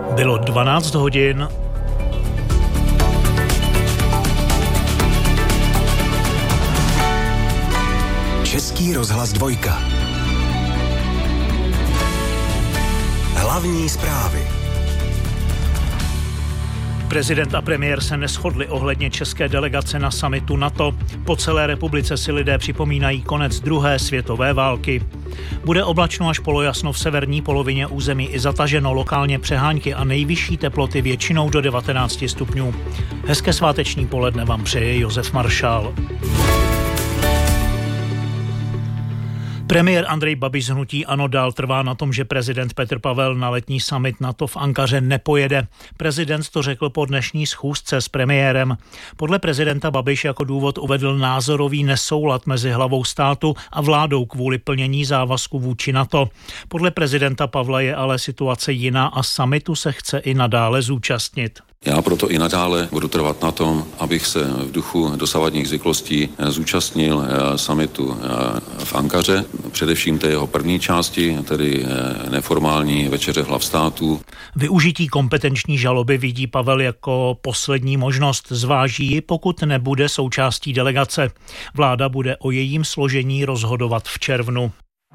Bylo 12 hodin. Český rozhlas 2. Hlavní zprávy. Prezident a premiér se neshodli ohledně české delegace na summitu NATO. Po celé republice si lidé připomínají konec druhé světové války. Bude oblačno až polojasno v severní polovině území i zataženo, lokálně přehánky a nejvyšší teploty většinou do 19 stupňů. Hezké sváteční poledne vám přeje Josef Maršál. Premiér Andrej Babiš z hnutí ANO dál trvá na tom, že prezident Petr Pavel na letní summit NATO v Ankaře nepojede. Prezident to řekl po dnešní schůzce s premiérem. Podle prezidenta Babiš jako důvod uvedl názorový nesoulad mezi hlavou státu a vládou kvůli plnění závazku vůči NATO. Podle prezidenta Pavla je ale situace jiná a summitu se chce i nadále zúčastnit. Já proto i nadále budu trvat na tom, abych se v duchu dosavadních zvyklostí zúčastnil summitu v Ankaře, především té jeho první části, tedy neformální večeře hlav států. Využití kompetenční žaloby vidí Pavel jako poslední možnost. Zváží ji, pokud nebude součástí delegace. Vláda bude o jejím složení rozhodovat v červnu.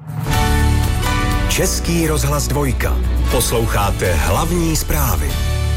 Český rozhlas 2. Posloucháte hlavní zprávy.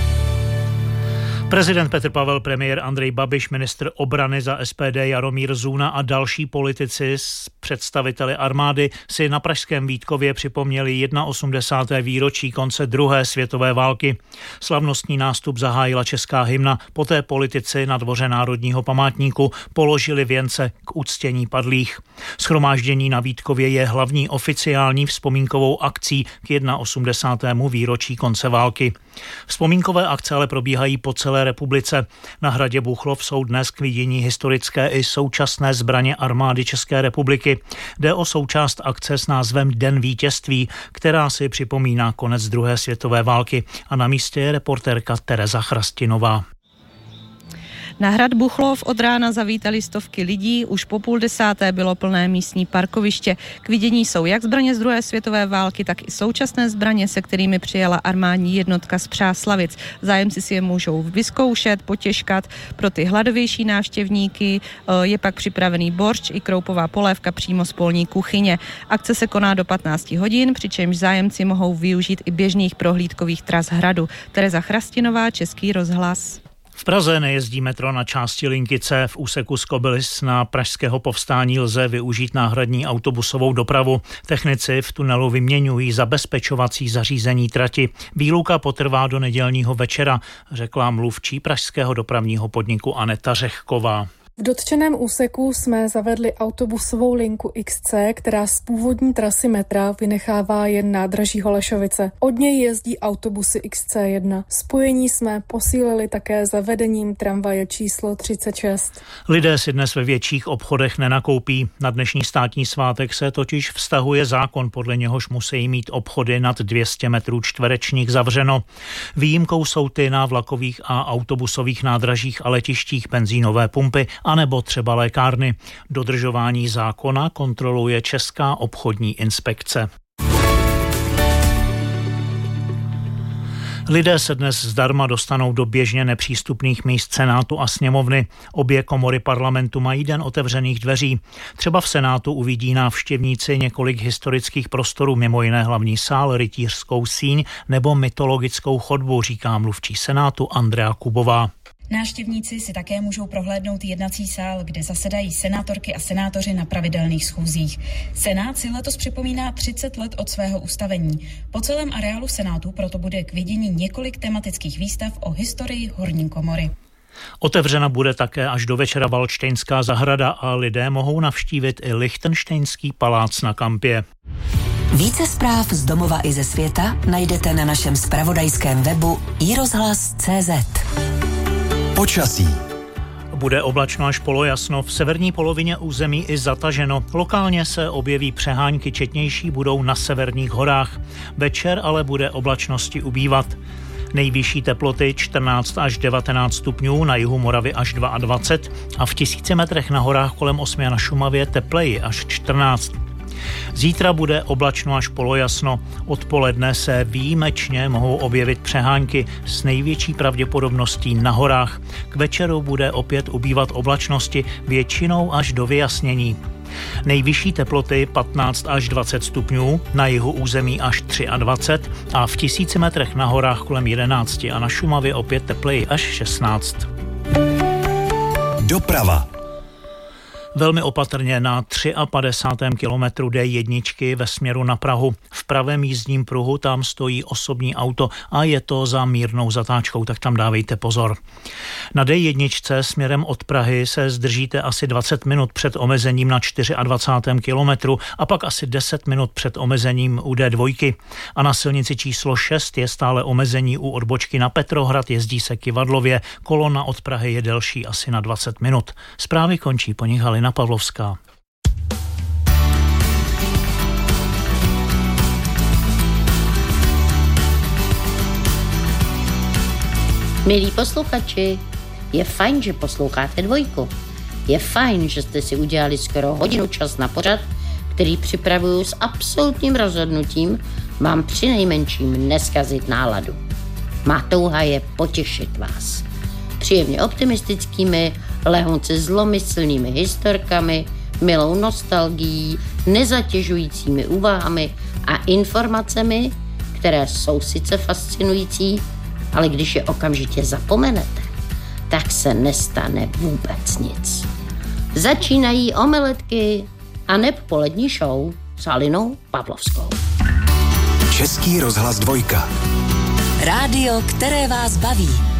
Prezident Petr Pavel, premiér Andrej Babiš, ministr obrany za SPD Jaromír Zuna a další politici s představiteli armády si na pražském Vítkově připomněli 81. výročí konce druhé světové války. Slavnostní nástup zahájila česká hymna, poté politici na dvoře Národního památníku položili věnce k uctění padlých. Shromáždění na Vítkově je hlavní oficiální vzpomínkovou akcí k 81. výročí konce války. Vzpomínkové akce ale probíhají po celé republice. Na hradě Buchlov jsou dnes k vidění historické i současné zbraně armády České republiky. Jde o součást akce s názvem Den vítězství, která si připomíná konec druhé světové války. A na místě je reportérka Tereza Chrastinová. Na hrad Buchlov od rána zavítali stovky lidí, už po 9:30 bylo plné místní parkoviště. K vidění jsou jak zbraně z druhé světové války, tak i současné zbraně, se kterými přijela armádní jednotka z Přáslavic. Zájemci si je můžou vyzkoušet, potěškat. Pro ty hladovější návštěvníky je pak připravený boršč i kroupová polévka přímo z polní kuchyně. Akce se koná do 15 hodin, přičemž zájemci mohou využít i běžných prohlídkových tras hradu. Tereza Chrastinová, Český rozhlas. V Praze nejezdí metro na části linky C. V úseku z Kobylis na Pražského Povstání lze využít náhradní autobusovou dopravu. Technici v tunelu vyměňují zabezpečovací zařízení trati. Výluka potrvá do nedělního večera, řekla mluvčí pražského dopravního podniku Aneta Řehková. V dotčeném úseku jsme zavedli autobusovou linku XC, která z původní trasy metra vynechává jen nádraží Holešovice. Od něj jezdí autobusy XC1. Spojení jsme posílili také zavedením tramvaje číslo 36. Lidé si dnes ve větších obchodech nenakoupí. Na dnešní státní svátek se totiž vztahuje zákon, podle něhož musí mít obchody nad 200 metrů čtverečních zavřeno. Výjimkou jsou ty na vlakových a autobusových nádražích a letištích, benzínové pumpy anebo třeba lékárny. Dodržování zákona kontroluje Česká obchodní inspekce. Lidé se dnes zdarma dostanou do běžně nepřístupných míst Senátu a sněmovny. Obě komory parlamentu mají den otevřených dveří. Třeba v Senátu uvidí návštěvníci několik historických prostorů, mimo jiné hlavní sál, rytířskou síň nebo mytologickou chodbu, říká mluvčí Senátu Andrea Kubová. Návštěvníci si také můžou prohlédnout jednací sál, kde zasedají senátorky a senátoři na pravidelných schůzích. Senát si letos připomíná 30 let od svého ustavení. Po celém areálu Senátu proto bude k vidění několik tematických výstav o historii horní komory. Otevřena bude také až do večera Valdštejnská zahrada a lidé mohou navštívit i Lichtenštejnský palác na Kampě. Více zpráv z domova i ze světa najdete na našem zpravodajském webu iRozhlas.cz. Počasí. Bude oblačno až polojasno, v severní polovině území i zataženo. Lokálně se objeví přehánky, četnější budou na severních horách. Večer ale bude oblačnosti ubývat. Nejvyšší teploty 14 až 19 stupňů, na jihu Moravy až 22 a v 1000 metrech na horách kolem Osmy a na Šumavě tepleji až 14. Zítra bude oblačno až polojasno. Odpoledne se výjimečně mohou objevit přehánky s největší pravděpodobností na horách. K večeru bude opět ubývat oblačnosti, většinou až do vyjasnění. Nejvyšší teploty 15 až 20 stupňů, na jihu území až 23 a v 1000 metrech na horách kolem 11 a na Šumavě opět tepleji až 16. Doprava. Velmi opatrně na 53. kilometru D1 ve směru na Prahu. V pravém jízdním pruhu tam stojí osobní auto a je to za mírnou zatáčkou, tak tam dávejte pozor. Na D1 směrem od Prahy se zdržíte asi 20 minut před omezením na 24. kilometru a pak asi 10 minut před omezením u D2. A na silnici číslo 6 je stále omezení u odbočky na Petrohrad, jezdí se Kyvadlově, kolona od Prahy je delší asi na 20 minut. Zprávy končí, po nich Halina Pavlovská. Milí posluchači, je fajn, že posloucháte Dvojku. Je fajn, že jste si udělali skoro hodinu čas na pořad, který připravuju s absolutním rozhodnutím vám přinejmenším neskazit náladu. Má touha je potěšit vás. Příjemně optimistickými, lehonce zlomyslnými historkami, milou nostalgií, nezatěžujícími úvahami a informacemi, které jsou sice fascinující, ale když je okamžitě zapomenete, tak se nestane vůbec nic. Začínají Omeletky a neb polední show s Halinou Pavlovskou. Český rozhlas 2. Rádio, které vás baví.